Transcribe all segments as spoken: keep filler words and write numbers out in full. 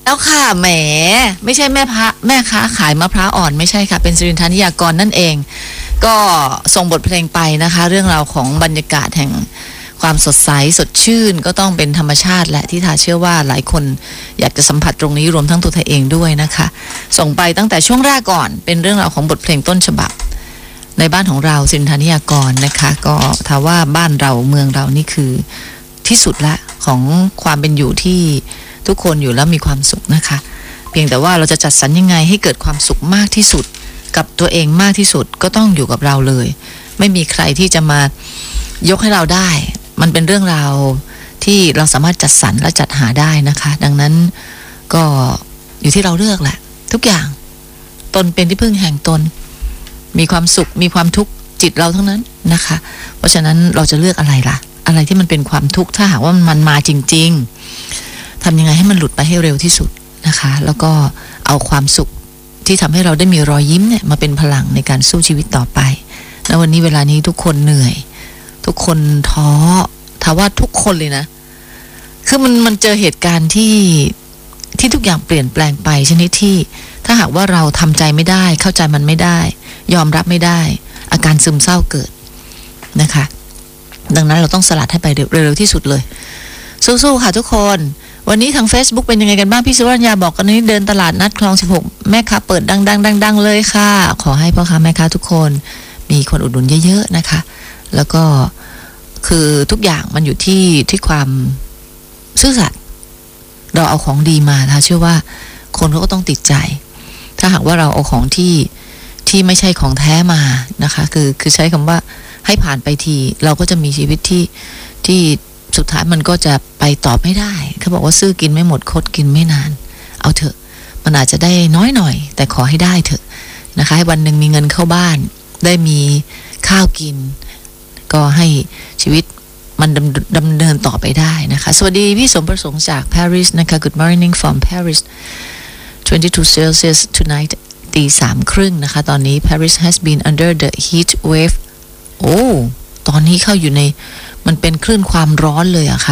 แล้วค่ะแหมไม่ใช่แม่พระแม่ค้าขายมะพร้าวอ่อนไม่ใช่ค่ะเป็นสิรินทานิยากรนั่นเองก็ส่งบทเพลงไปนะคะเรื่องราวของบรรยากาศแห่งความสดใสสดชื่นก็ต้องเป็นธรรมชาติและที่ทาเชื่อว่าหลายคนอยากจะสัมผัสตรงนี้รวมทั้งตัวเธอเองด้วยนะคะส่งไปตั้งแต่ช่วงแรกก่อนเป็นเรื่องราวของบทเพลงต้นฉบับในบ้านของเราสิรินทานิยากรนะคะก็ถ้าว่าบ้านเราเมืองเรานี่คือที่สุดละของความเป็นอยู่ที่ทุกคนอยู่แล้วมีความสุขนะคะเพียงแต่ว่าเราจะจัดสรรยังไงให้เกิดความสุขมากที่สุดกับตัวเองมากที่สุดก็ต้องอยู่กับเราเลยไม่มีใครที่จะมายกให้เราได้มันเป็นเรื่องราวที่เราสามารถจัดสรรและจัดหาได้นะคะดังนั้นก็อยู่ที่เราเลือกแหละทุกอย่างตนเป็นที่พึ่งแห่งตนมีความสุขมีความทุกข์จิตเราทั้งนั้นนะคะเพราะฉะนั้นเราจะเลือกอะไรล่ะอะไรที่มันเป็นความทุกข์ถ้าหากว่ามันมาจริงๆทำยังไงให้มันหลุดไปให้เร็วที่สุดนะคะแล้วก็เอาความสุขที่ทำให้เราได้มีรอยยิ้มเนี่ยมาเป็นพลังในการสู้ชีวิตต่อไปแล้ววันนี้เวลานี้ทุกคนเหนื่อยทุกคนท้อถ้าว่าทุกคนเลยนะคือมันมันเจอเหตุการณ์ที่ที่ทุกอย่างเปลี่ยนแปลงไปชนิดที่ถ้าหากว่าเราทำใจไม่ได้เข้าใจมันไม่ได้ยอมรับไม่ได้อาการซึมเศร้าเกิดนะคะดังนั้นเราต้องสลัดให้ไปเร็วๆที่สุดเลยสู้ๆค่ะทุกคนวันนี้ทาง Facebook เป็นยังไงกันบ้างพี่สุวรรณยาบอกกันนี้เดินตลาดนัดคลองสิบหกแม่ค้าเปิดดังๆๆๆเลยค่ะขอให้พ่อค้าแม่ค้าทุกคนมีคนอุดหนุนเยอะๆนะคะแล้วก็คือทุกอย่างมันอยู่ที่ที่ความซื่อสัตย์เราเอาของดีมาถ้าเชื่อว่าคนเขาก็ต้องติดใจถ้าหากว่าเราเอาของที่ที่ไม่ใช่ของแท้มานะคะคือคือใช้คำว่าให้ผ่านไปทีเราก็จะมีชีวิตที่ที่สุดท้ายมันก็จะไปต่อไม่ได้เขาบอกว่าซื้อกินไม่หมดคดกินไม่นานเอาเถอะมันอาจจะได้น้อยหน่อยแต่ขอให้ได้เถอะนะคะให้วันหนึ่งมีเงินเข้าบ้านได้มีข้าวกินก็ให้ชีวิตมันดำดำเนินต่อไปได้นะคะสวัสดีพี่สมประสงค์จากปารีสนะคะ Good morning from Paris twenty-two Celsius tonight ตีสามครึ่งนะคะตอนนี้ Paris has been under the heat wave โอ้ตอนนี้เข้าอยู่ในมันเป็นคลื่นความร้อนเลยอะคะ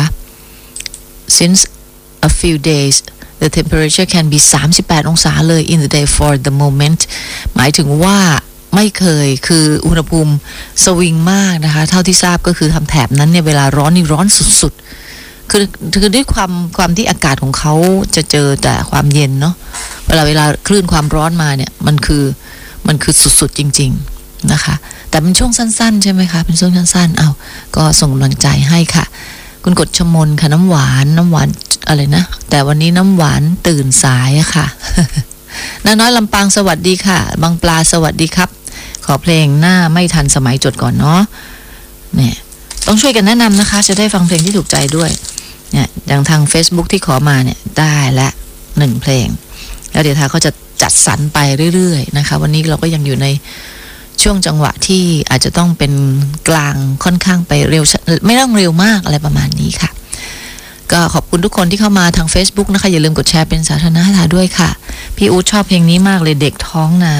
since a few days the temperature can beสามสิบแปดองศาเลย in the day for the moment หมายถึงว่าไม่เคยคืออุณหภูมิสวิงมากนะคะเท่าที่ทราบก็คือทำแถบนั้นเนี่ยเวลาร้อนนี่ร้อนสุดๆคือคือด้วยความความที่อากาศของเขาจะเจอแต่ความเย็นเนาะเวลาเวลาคลื่นความร้อนมาเนี่ยมันคือมันคือสุดๆจริงๆนะคะแต่เป็นช่วงสั้นๆใช่ไหมคะเป็นช่วงสั้นๆเอาก็ส่งกำลังใจให้ค่ะคุณกฎชมนค่ะน้ำหวานน้ำหวานอะไรนะแต่วันนี้น้ำหวานตื่นสายอะค่ะ น้าน้อยลำปางสวัสดีค่ะบางปลาสวัสดีครับขอเพลงหน้าไม่ทันสมัยจดก่อนเนาะเนี่ยต้องช่วยกันแนะนำนะคะจะได้ฟังเพลงที่ถูกใจด้วยเนี่ยอย่างทาง Facebook ที่ขอมาเนี่ยได้ละหนึ่งเพลงแล้วเดี๋ยวทางเขาจะจัดสรรไปเรื่อยๆนะคะวันนี้เราก็ยังอยู่ในช่วงจังหวะที่อาจจะต้องเป็นกลางค่อนข้างไปเร็วไม่ต้องเร็วมากอะไรประมาณนี้ค่ะก็ขอบคุณทุกคนที่เข้ามาทาง Facebook นะคะอย่าลืมกดแชร์เป็นสาธารณะให้ด้วยค่ะพี่อู๊ดชอบเพลงนี้มากเลยเด็กท้องนา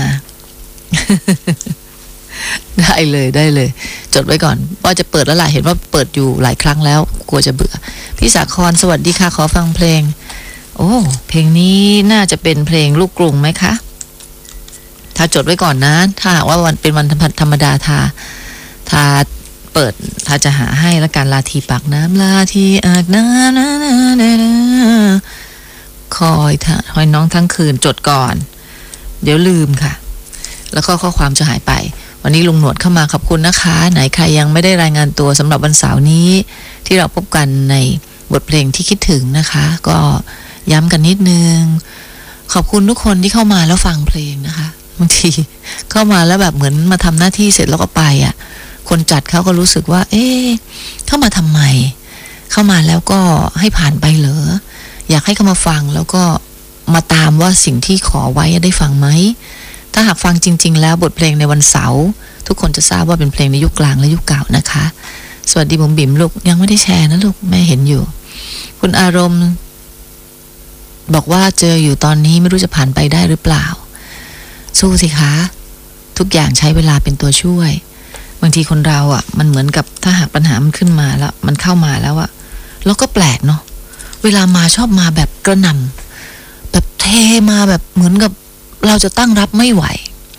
ได้เลยได้เลยจดไว้ก่อนว่าจะเปิดแล้วล่ะเห็นว่าเปิดอยู่หลายครั้งแล้วกลัวจะเบื่อพี่สาครสวัสดีค่ะขอฟังเพลงโอ้เพลงนี้น่าจะเป็นเพลงลูกกรุงไหมคะถ้าจดไว้ก่อนนะถ้าว่าวันเป็นวันธรรมดาทาทาเปิดถ้าจะหาให้แล้วการลาทีปากน้ำลาทีอาบน้ำคอยท่าคอยน้องทั้งคืนจดก่อนเดี๋ยวลืมค่ะแล้วก็ข้อความจะหายไปวันนี้ลุงหนวดเข้ามาขอบคุณนะคะไหนใครยังไม่ได้รายงานตัวสำหรับวันเสาร์นี้ที่เราพบกันในบทเพลงที่คิดถึงนะคะก็ย้ำกันนิดนึงขอบคุณทุกคนที่เข้ามาแล้วฟังเพลงนะคะบางทีเข้ามาแล้วแบบเหมือนมาทำหน้าที่เสร็จแล้วก็ไปอ่ะคนจัดเขาก็รู้สึกว่าเอ๊ะเข้ามาทำไมเข้ามาแล้วก็ให้ผ่านไปเหรออยากให้เขามาฟังแล้วก็มาตามว่าสิ่งที่ขอไว้ได้ฟังไหมถ้าหากฟังจริงๆแล้วบทเพลงในวันเสาร์ทุกคนจะทราบว่าเป็นเพลงในยุคกลางและยุคเก่านะคะสวัสดีบุ๋มบิ๋มลูกยังไม่ได้แชร์นะลูกแม่เห็นอยู่คุณอารมณ์บอกว่าเจออยู่ตอนนี้ไม่รู้จะผ่านไปได้หรือเปล่าสู้สิคะทุกอย่างใช้เวลาเป็นตัวช่วยบางทีคนเราอ่ะมันเหมือนกับถ้าหากปัญหามันขึ้นมาแล้วมันเข้ามาแล้วอ่ะแล้วก็แปลกเนาะเวลามาชอบมาแบบกระหน่ำเทมาแบบเหมือนกับเราจะตั้งรับไม่ไหว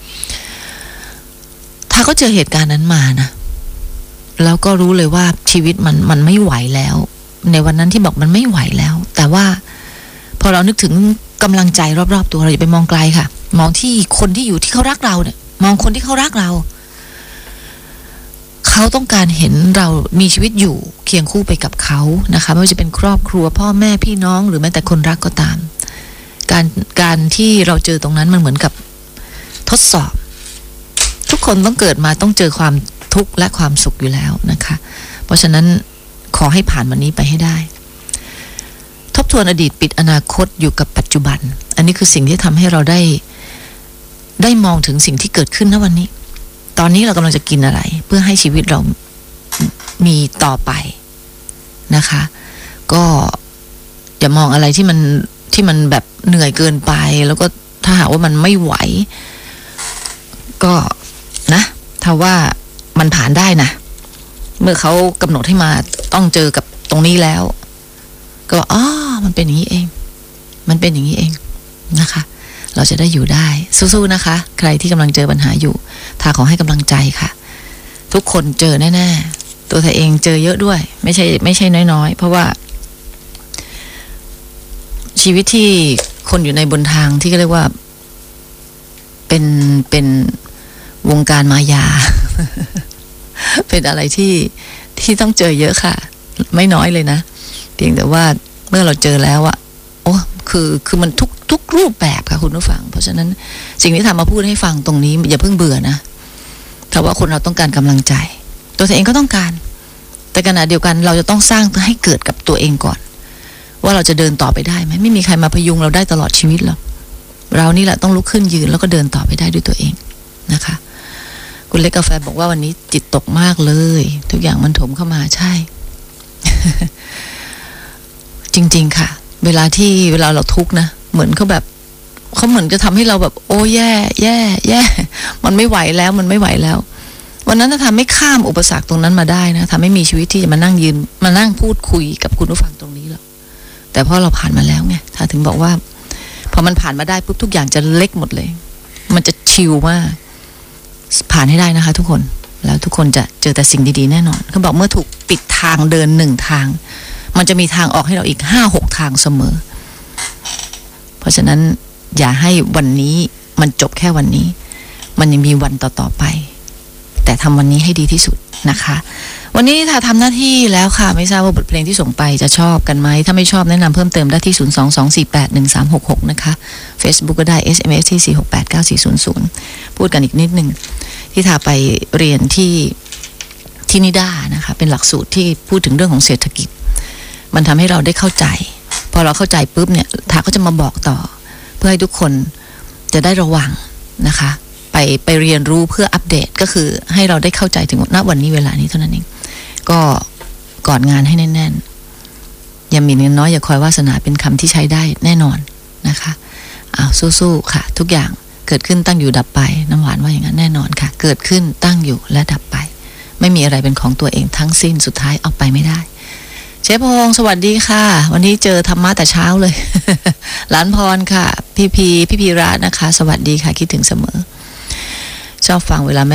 ถ้าก็เจอเหตุการณ์นั้นมานะแล้วก็รู้เลยว่าชีวิตมันมันไม่ไหวแล้วในวันนั้นที่บอกมันไม่ไหวแล้วแต่ว่าพอเรานึกถึงกำลังใจรอบๆตัวเราอย่าไปมองไกลค่ะมองที่คนที่อยู่ที่เขารักเราเนี่ยมองคนที่เขารักเราเขาต้องการเห็นเรามีชีวิตอยู่เคียงคู่ไปกับเขานะคะไม่ว่าจะเป็นครอบครัวพ่อแม่พี่น้องหรือแม้แต่คนรักก็ตามการการที่เราเจอตรงนั้นมันเหมือนกับทดสอบทุกคนต้องเกิดมาต้องเจอความทุกข์และความสุขอยู่แล้วนะคะเพราะฉะนั้นขอให้ผ่านวันนี้ไปให้ได้ทบทวนอดีตปิดอนาคตอยู่กับปัจจุบันอันนี้คือสิ่งที่ทำให้เราได้ได้มองถึงสิ่งที่เกิดขึ้นณวันนี้ตอนนี้เรากำลังจะกินอะไรเพื่อให้ชีวิตเรามีต่อไปนะคะก็อย่ามองอะไรที่มันที่มันแบบเหนื่อยเกินไปแล้วก็ถ้าหากว่ามันไม่ไหวก็นะถ้าว่ามันผ่านได้นะเมื่อเขากำหนดให้มาต้องเจอกับตรงนี้แล้วก็ว่าอ๋อมันเป็นอย่างนี้เองมันเป็นอย่างนี้เองนะคะเราจะได้อยู่ได้สู้ๆนะคะใครที่กำลังเจอปัญหาอยู่ถ้าขอให้กำลังใจค่ะทุกคนเจอแน่ๆตัวเธอเองเจอเยอะด้วยไม่ใช่ไม่ใช่น้อยๆเพราะว่าชีวิตที่คนอยู่ในบนทางที่ก็เรียกว่าเป็นเป็นวงการมายา เป็นอะไรที่ที่ต้องเจอเยอะค่ะไม่น้อยเลยนะเพียงแต่ว่าเมื่อเราเจอแล้วอะโอ้คือคือมันทุกทุกรูปแบบค่ะคุณผู้ฟังเพราะฉะนั้นสิ่งที่ทำมาพูดให้ฟังตรงนี้อย่าเพิ่งเบื่อนะแต่ว่าคนเราต้องการกำลังใจตัวเธอเองก็ต้องการแต่ขณะเดียวกันเราจะต้องสร้างให้เกิดกับตัวเองก่อนว่าเราจะเดินต่อไปได้ไหมไม่มีใครมาพยุงเราได้ตลอดชีวิตหรอกเรานี่แหละต้องลุกขึ้นยืนแล้วก็เดินต่อไปได้ด้วยตัวเองนะคะคุณเล็กกาแฟบอกว่าวันนี้จิตตกมากเลยทุกอย่างมันถมเข้ามาใช่ จริงๆค่ะเวลาที่เวลาเราทุกข์นะเหมือนเขาแบบเขาเหมือนจะทำให้เราแบบโอ้แย่แย่แย่มันไม่ไหวแล้วมันไม่ไหวแล้ววันนั้นถ้าทำให้ข้ามอุปสรรคตรงนั้นมาได้นะทำให้มีชีวิตที่จะมานั่งยืนมานั่งพูดคุยกับคุณผู้ฟังตรงนี้หรอกแต่พอเราผ่านมาแล้วไงถ้าถึงบอกว่าพอมันผ่านมาได้ปุ๊บทุกอย่างจะเล็กหมดเลยมันจะชิลมากผ่านให้ได้นะคะทุกคนแล้วทุกคนจะเจอแต่สิ่งดีๆแน่นอนเขาบอกเมื่อถูกปิดทางเดินหนึ่งทางมันจะมีทางออกให้เราอีกห้าหกทางเสมอเพราะฉะนั้นอย่าให้วันนี้มันจบแค่วันนี้มันยังมีวันต่อๆไปแต่ทำวันนี้ให้ดีที่สุดนะคะวันนี้ถ้าทำหน้าที่แล้วค่ะไม่ทราบว่าบทเพลงที่ส่งไปจะชอบกันไหมถ้าไม่ชอบแนะนำเพิ่มเติมได้ที่ศูนย์ สอง สอง สี่ แปด หนึ่ง สาม หก หกนะคะ Facebook ก็ได้ เอส เอ็ม เอส ที่ สี่ หก แปด เก้า สี่ ศูนย์ ศูนย์ พูดกันอีกนิดนึงที่ถ้าไปเรียนที่ที่นิด้านะคะเป็นหลักสูตรที่พูดถึงเรื่องของเศรษฐกิจมันทำให้เราได้เข้าใจพอเราเข้าใจปุ๊บเนี่ยทาก็จะมาบอกต่อเพื่อให้ทุกคนจะได้ระวังนะคะไปไปเรียนรู้เพื่ออัปเดตก็คือให้เราได้เข้าใจถึงณวันนี้เวลานี้เท่านั้นเองก็กอดงานให้แน่นๆอย่าหมิ่นเงินน้อยอย่าคอยวาสนาเป็นคำที่ใช้ได้แน่นอนนะคะอ้าวสู้ๆค่ะทุกอย่างเกิดขึ้นตั้งอยู่ดับไปน้ำหวานว่าอย่างนั้นแน่นอนค่ะเกิดขึ้นตั้งอยู่และดับไปไม่มีอะไรเป็นของตัวเองทั้งสิ้นสุดท้ายเอาไปไม่ได้เชฟพงศ์สวัสดีค่ะวันนี้เจอธรรมะแต่เช้าเลย หลานพรค่ะพี่พีพี่พีระนะคะสวัสดีค่ะคิดถึงเสมอชอบฟังเวลาแม่